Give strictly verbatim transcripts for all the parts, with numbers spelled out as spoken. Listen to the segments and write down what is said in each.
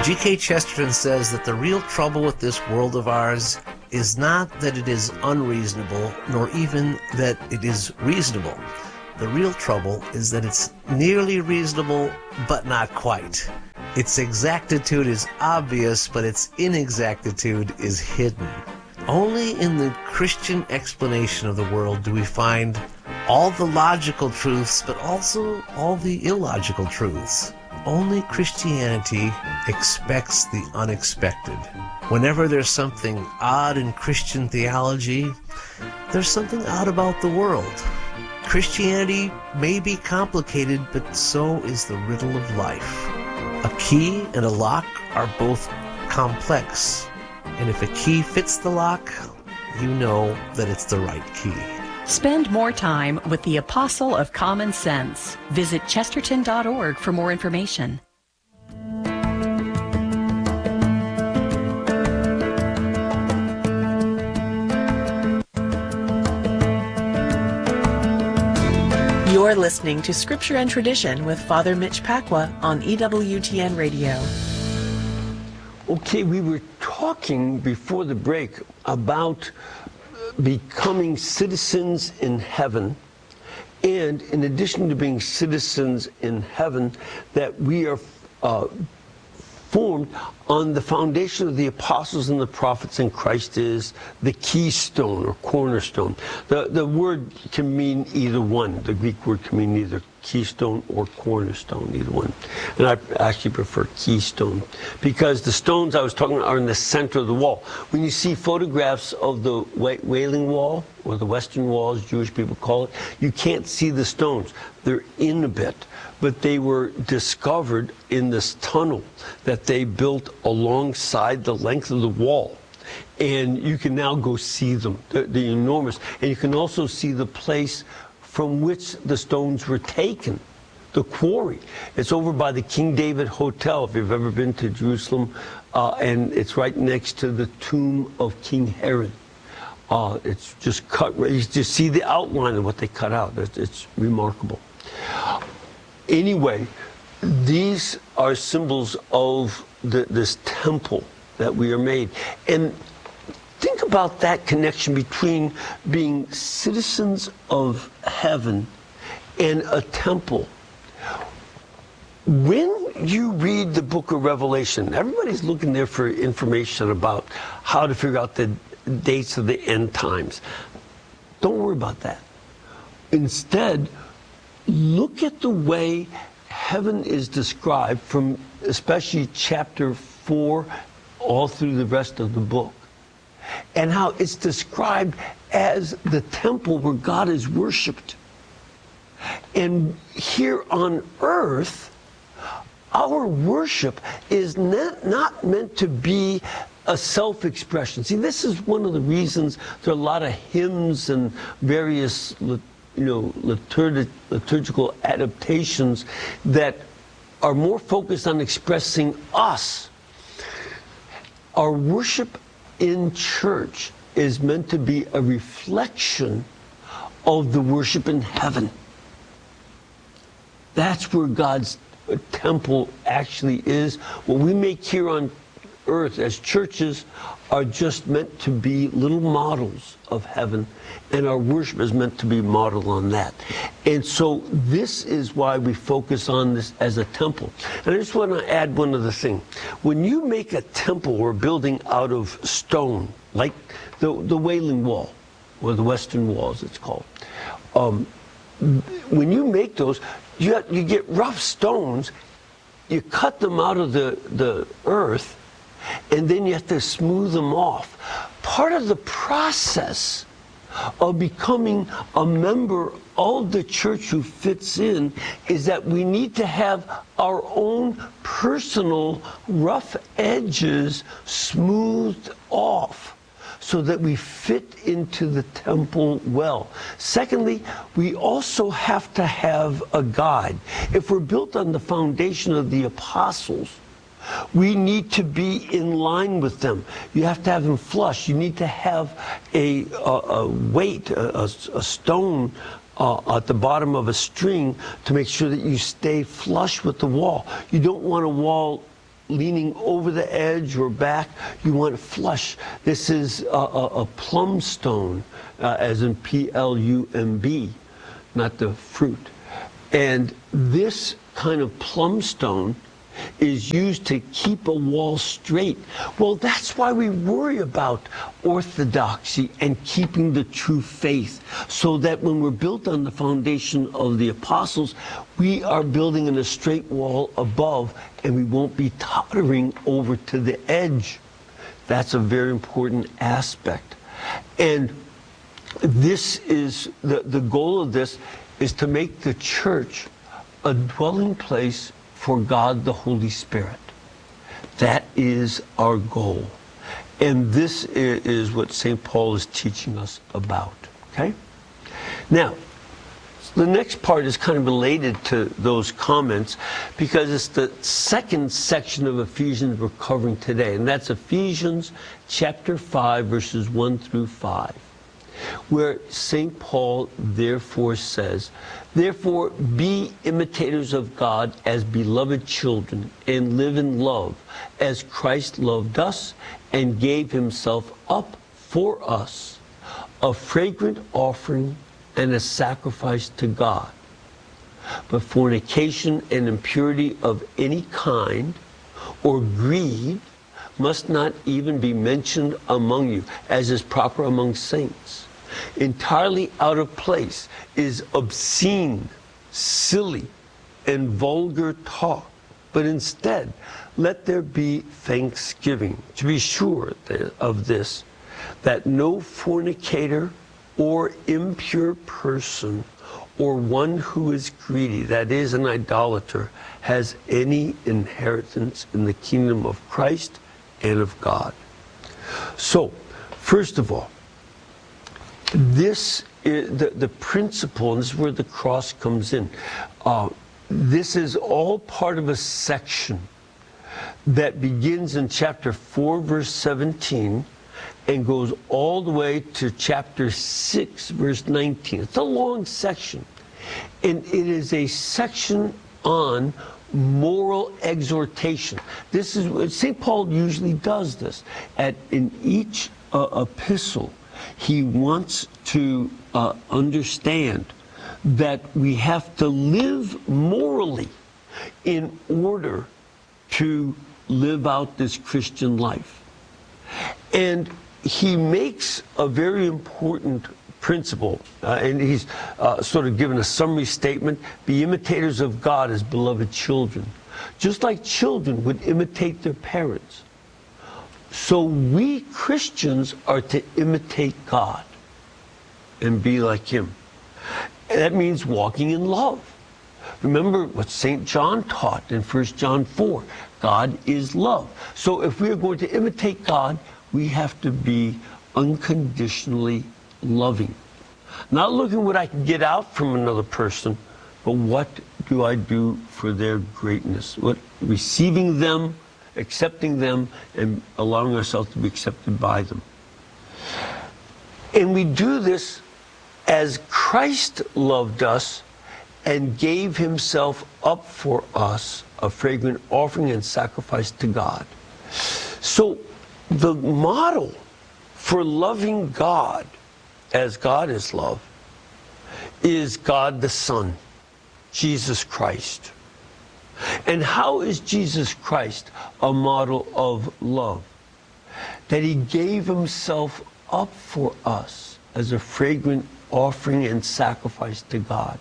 G K Chesterton says that the real trouble with this world of ours is not that it is unreasonable, nor even that it is reasonable. The real trouble is that it's nearly reasonable, but not quite. Its exactitude is obvious, but its inexactitude is hidden. Only in the Christian explanation of the world do we find all the logical truths, but also all the illogical truths. Only Christianity expects the unexpected. Whenever there's something odd in Christian theology, there's something odd about the world. Christianity may be complicated, but so is the riddle of life. A key and a lock are both complex, and if a key fits the lock, you know that it's the right key. Spend more time with the Apostle of Common Sense. Visit chesterton dot org for more information. You're listening to Scripture and Tradition with Father Mitch Pacwa on E W T N Radio. Okay, we were talking before the break about becoming citizens in heaven, and in addition to being citizens in heaven, that we are uh, formed on the foundation of the apostles and the prophets, and Christ is the keystone or cornerstone. The, the word can mean either one. The Greek word can mean either keystone or cornerstone, either one. And I actually prefer keystone because the stones I was talking about are in the center of the wall. When you see photographs of the Wailing Wall, or the Western Wall, as Jewish people call it, you can't see the stones. They're in a bit. But they were discovered in this tunnel that they built alongside the length of the wall. And you can now go see them. They're, they're enormous. And you can also see the place from which the stones were taken, the quarry. It's over by the King David Hotel, if you've ever been to Jerusalem, uh, and it's right next to the tomb of King Herod. Uh, it's just cut, you just see the outline of what they cut out. It's, it's remarkable. Anyway, these are symbols of the, this temple that we are made. And think about that connection between being citizens of heaven and a temple. When you read the book of Revelation, everybody's looking there for information about how to figure out the dates of the end times. Don't worry about that. Instead, look at the way heaven is described from especially chapter four all through the rest of the book, and how it's described as the temple where God is worshipped. And here on earth, our worship is not, not meant to be a self-expression. See, this is one of the reasons there are a lot of hymns and various, you know, liturg liturgical adaptations that are more focused on expressing us. Our worship in church is meant to be a reflection of the worship in heaven. That's where God's temple actually is. What we make here on earth as churches are just meant to be little models of heaven, and our worship is meant to be modeled on that. And so this is why we focus on this as a temple. And I just want to add one other thing. When you make a temple or a building out of stone, like the, the Wailing Wall, or the Western Wall as it's called, um, when you make those, you, have, you get rough stones, you cut them out of the, the earth, and then you have to smooth them off. Part of the process of becoming a member of the church who fits in is that we need to have our own personal rough edges smoothed off so that we fit into the temple well. Secondly, we also have to have a guide. If we're built on the foundation of the apostles, we need to be in line with them. You have to have them flush. You need to have a, a, a weight, a, a, a stone uh, at the bottom of a string to make sure that you stay flush with the wall. You don't want a wall leaning over the edge or back. You want it flush. This is a, a, a plum stone, uh, as in P L U M B, not the fruit. And this kind of plum stone is used to keep a wall straight. Well, that's why we worry about orthodoxy and keeping the true faith, so that when we're built on the foundation of the apostles, we are building in a straight wall above, and we won't be tottering over to the edge. That's a very important aspect. And this is, the, the goal of this is to make the church a dwelling place for God the Holy Spirit. That is our goal. And this is what Saint Paul is teaching us about. Okay? Now, the next part is kind of related to those comments, because it's the second section of Ephesians we're covering today. And that's Ephesians chapter five, verses one through five. Where Saint Paul therefore says, therefore be imitators of God as beloved children, and live in love, as Christ loved us and gave himself up for us, a fragrant offering and a sacrifice to God. But fornication and impurity of any kind, or greed, must not even be mentioned among you, as is proper among saints. Entirely out of place is obscene, silly, and vulgar talk. But instead, let there be thanksgiving. To be sure of this, that no fornicator or impure person, or one who is greedy, that is, an idolater, has any inheritance in the kingdom of Christ and of God. So, first of all, this is the, the principle, and this is where the cross comes in. Uh, this is all part of a section that begins in chapter four, verse seventeen, and goes all the way to chapter six, verse nineteen. It's a long section. And it is a section on moral exhortation. This is, Saint Paul usually does this. At, in each uh, epistle, he wants to uh, understand that we have to live morally in order to live out this Christian life. And he makes a very important principle, uh, and he's uh, sort of given a summary statement: be imitators of God as beloved children, just like children would imitate their parents. So we Christians are to imitate God and be like him. And that means walking in love. Remember what Saint John taught in First John four. God is love. So if we are going to imitate God, we have to be unconditionally loving. Not looking what I can get out from another person, but what do I do for their greatness? What, receiving them, accepting them, and allowing ourselves to be accepted by them. And we do this as Christ loved us and gave himself up for us, a fragrant offering and sacrifice to God. So the model for loving God as God is love is God the Son, Jesus Christ. And how is Jesus Christ a model of love? That he gave himself up for us as a fragrant offering and sacrifice to God.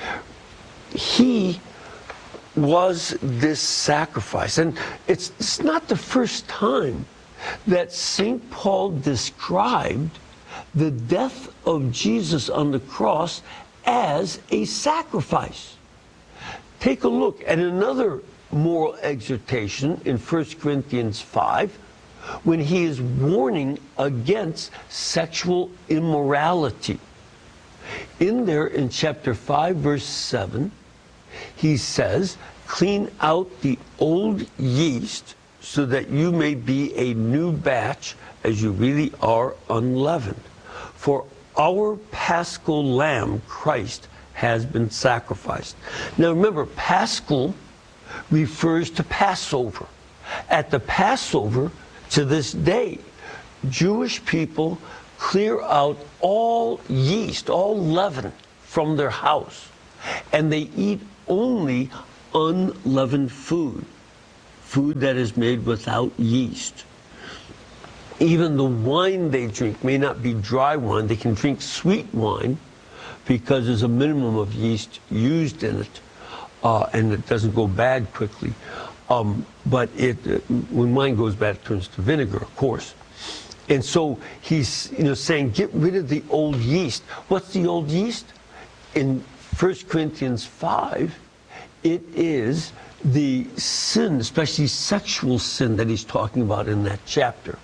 He was this sacrifice. And it's, it's not the first time that Saint Paul described the death of Jesus on the cross as a sacrifice. Take a look at another moral exhortation in First Corinthians five, when he is warning against sexual immorality. In there, in chapter five, verse seven, he says, clean out the old yeast so that you may be a new batch, as you really are unleavened. For our paschal lamb, Christ, has been sacrificed. Now remember, paschal refers to Passover. At the Passover, to this day, Jewish people clear out all yeast, all leaven from their house, and they eat only unleavened food, food that is made without yeast. Even the wine they drink may not be dry wine. They can drink sweet wine because there's a minimum of yeast used in it, uh, and it doesn't go bad quickly. Um, but it, uh, when wine goes bad, it turns to vinegar, of course. And so he's, you know, saying, get rid of the old yeast. What's the old yeast? In First Corinthians five, it is the sin, especially sexual sin, that he's talking about in that chapter.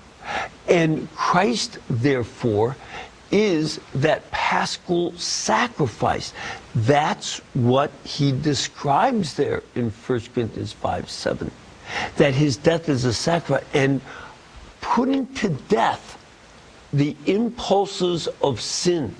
And Christ, therefore, is that paschal sacrifice. That's what he describes there in First Corinthians five seven. That his death is a sacrifice, and putting to death the impulses of sin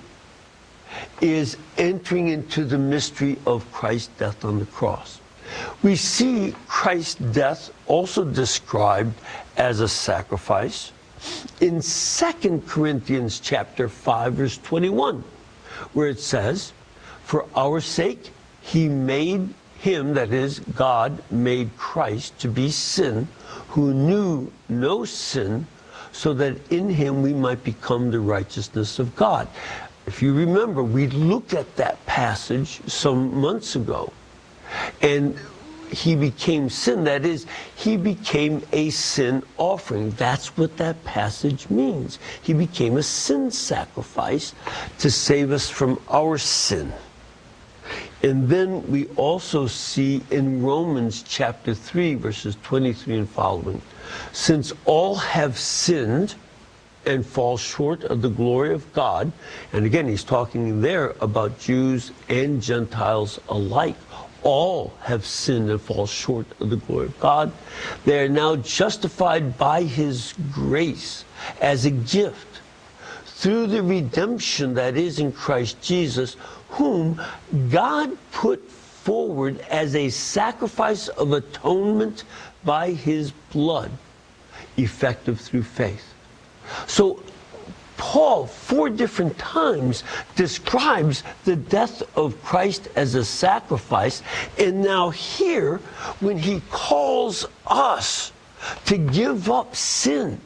is entering into the mystery of Christ's death on the cross. We see Christ's death also described as a sacrifice in Second Corinthians chapter five, verse twenty-one, where it says, for our sake he made him, that is, God made Christ to be sin, who knew no sin, so that in him we might become the righteousness of God. If you remember, we looked at that passage some months ago, and he became sin. That is, he became a sin offering. That's what that passage means. He became a sin sacrifice to save us from our sin. And then we also see in Romans chapter three, verses twenty-three and following, since all have sinned and fall short of the glory of God, and again, he's talking there about Jews and Gentiles alike. All have sinned and fall short of the glory of God. They are now justified by his grace as a gift through the redemption that is in Christ Jesus, whom God put forward as a sacrifice of atonement by his blood, effective through faith. So Paul, four different times, describes the death of Christ as a sacrifice. And now here, when he calls us to give up sin,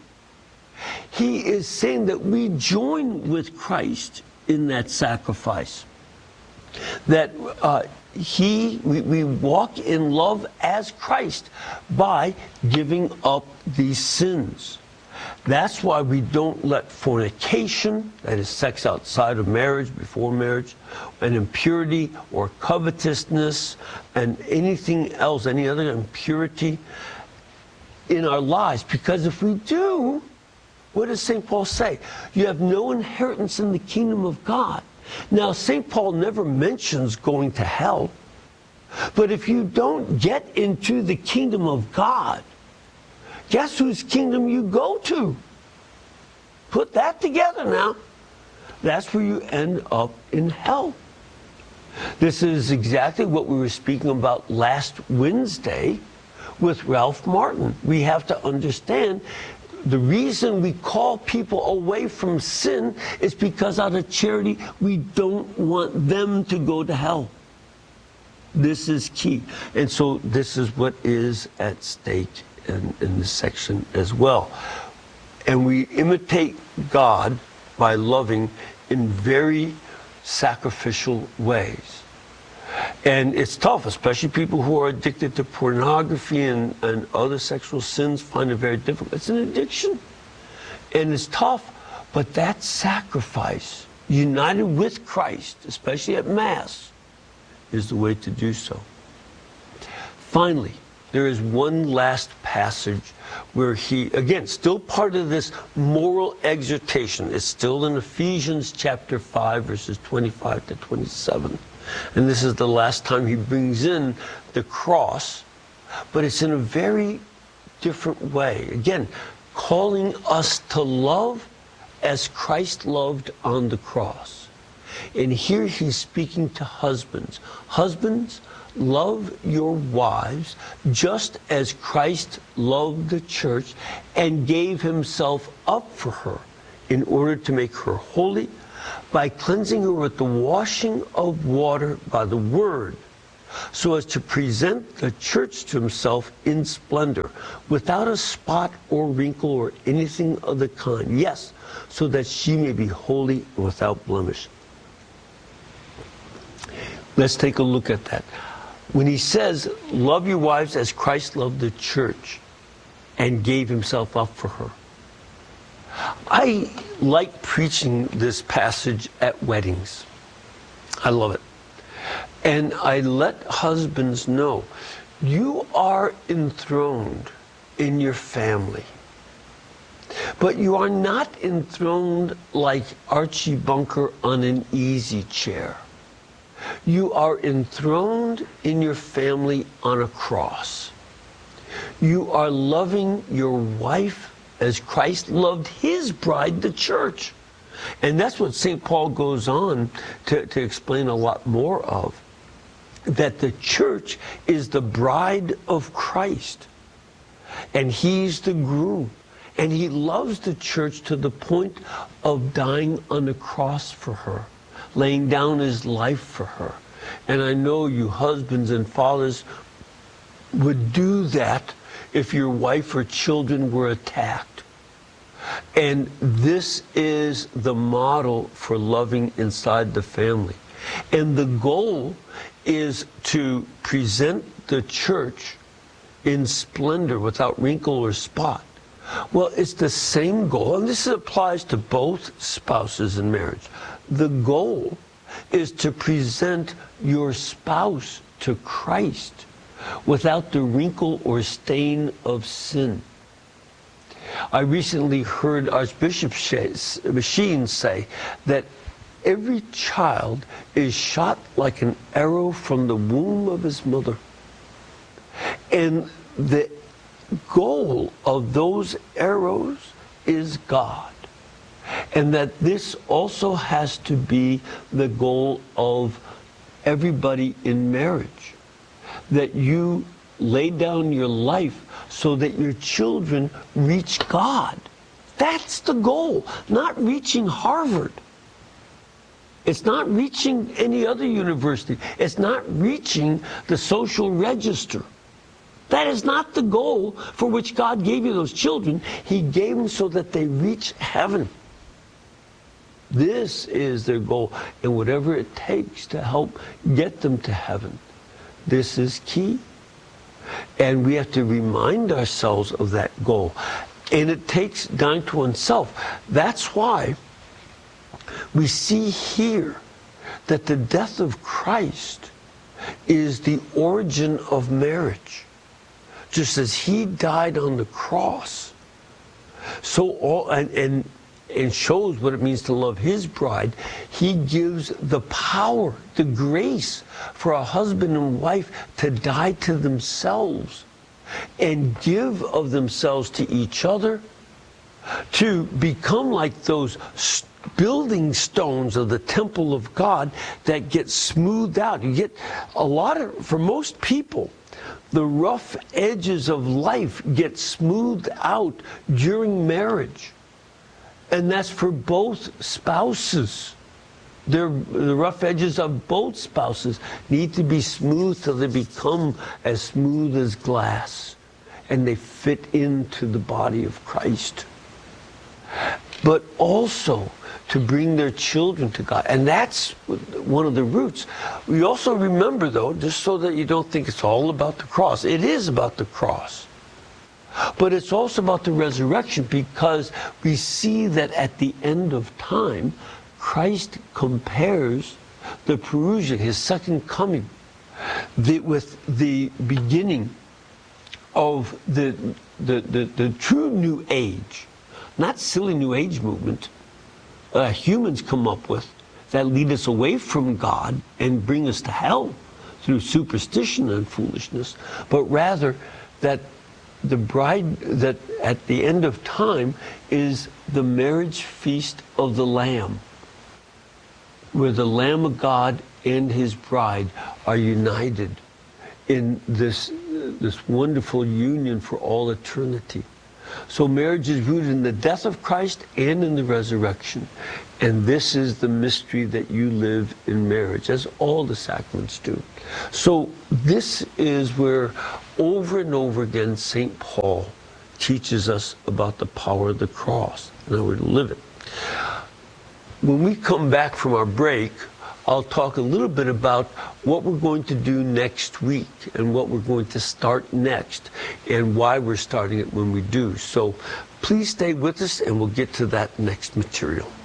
he is saying that we join with Christ in that sacrifice. That uh, he, we, we walk in love as Christ by giving up these sins. That's why we don't let fornication, that is sex outside of marriage, before marriage, and impurity or covetousness and anything else, any other impurity in our lives. Because if we do, what does Saint Paul say? You have no inheritance in the kingdom of God. Now, Saint Paul never mentions going to hell. But if you don't get into the kingdom of God, guess whose kingdom you go to? Put that together now. That's where you end up in hell. This is exactly what we were speaking about last Wednesday with Ralph Martin. We have to understand the reason we call people away from sin is because out of charity, we don't want them to go to hell. This is key. And so this is what is at stake In, in this section as well. And we imitate God by loving in very sacrificial ways. And it's tough, especially people who are addicted to pornography and, and other sexual sins find it very difficult. It's an addiction. And it's tough, but that sacrifice, united with Christ, especially at Mass, is the way to do so. Finally, there is one last passage where he, again, still part of this moral exhortation. It's still in Ephesians chapter five, verses twenty-five to twenty-seven. And this is the last time he brings in the cross, but it's in a very different way. Again, calling us to love as Christ loved on the cross. And here he's speaking to husbands. Husbands, love your wives just as Christ loved the church and gave himself up for her in order to make her holy by cleansing her with the washing of water by the word, so as to present the church to himself in splendor, without a spot or wrinkle or anything of the kind. Yes, so that she may be holy and without blemish. Let's take a look at that. When he says, love your wives as Christ loved the church and gave himself up for her. I like preaching this passage at weddings. I love it. And I let husbands know, you are enthroned in your family. But you are not enthroned like Archie Bunker on an easy chair. You are enthroned in your family on a cross. You are loving your wife as Christ loved his bride, the church. And that's what Saint Paul goes on to, to explain a lot more of. That the church is the bride of Christ. And he's the groom. And he loves the church to the point of dying on the cross for her, laying down his life for her. And I know you husbands and fathers would do that if your wife or children were attacked. And this is the model for loving inside the family. And the goal is to present the church in splendor without wrinkle or spot. Well, it's the same goal, and this applies to both spouses in marriage. The goal is to present your spouse to Christ without the wrinkle or stain of sin. I recently heard Archbishop Sheen say that every child is shot like an arrow from the womb of his mother. And the goal of those arrows is God. And that this also has to be the goal of everybody in marriage. That you lay down your life so that your children reach God. That's the goal, not reaching Harvard. It's not reaching any other university. It's not reaching the social register. That is not the goal for which God gave you those children. He gave them so that they reach heaven. This is their goal. And whatever it takes to help get them to heaven, this is key. And we have to remind ourselves of that goal. And it takes dying to oneself. That's why we see here that the death of Christ is the origin of marriage. Just as he died on the cross, so all and, and and shows what it means to love his bride, he gives the power, the grace for a husband and wife to die to themselves and give of themselves to each other, to become like those building stones of the temple of God that get smoothed out. You get a lot of, for most people, the rough edges of life get smoothed out during marriage. And that's for both spouses. They're, the rough edges of both spouses need to be smooth till they become as smooth as glass. And they fit into the body of Christ. But also to bring their children to God. And that's one of the roots. We also remember, though, just so that you don't think it's all about the cross. It is about the cross. But it's also about the resurrection, because we see that at the end of time, Christ compares the Parousia, his second coming, the, with the beginning of the, the, the, the true New Age. Not silly New Age movement uh, humans come up with that lead us away from God and bring us to hell through superstition and foolishness, but rather that the bride, that at the end of time is the marriage feast of the Lamb, where the Lamb of God and his bride are united in this, this wonderful union for all eternity. So marriage is rooted in the death of Christ and in the resurrection. And this is the mystery that you live in marriage, as all the sacraments do. So this is where over and over again Saint Paul teaches us about the power of the cross and how we live it. When we come back from our break, I'll talk a little bit about what we're going to do next week and what we're going to start next and why we're starting it when we do. So please stay with us and we'll get to that next material.